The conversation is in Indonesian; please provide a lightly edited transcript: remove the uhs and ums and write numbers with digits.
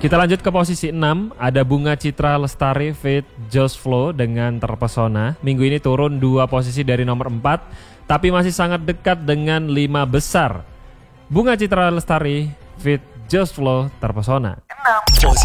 Kita lanjut ke posisi 6, ada Bunga Citra Lestari feat. Josh Flow dengan Terpesona. Minggu ini turun 2 posisi dari nomor 4, tapi masih sangat dekat dengan 5 besar. Bunga Citra Lestari feat. Josh Flow, Terpesona.